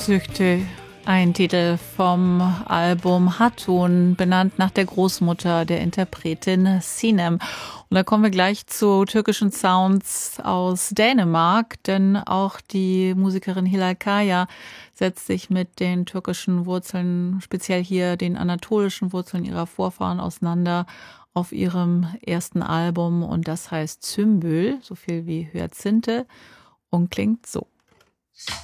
Sehnsüchte. Ein Titel vom Album Hatun, benannt nach der Großmutter der Interpretin Sinem. Und da kommen wir gleich zu türkischen Sounds aus Dänemark, denn auch die Musikerin Hilal Kaya setzt sich mit den türkischen Wurzeln, speziell hier den anatolischen Wurzeln ihrer Vorfahren auseinander auf ihrem ersten Album. Und das heißt Sümbül, so viel wie Hyazinthe, und klingt so.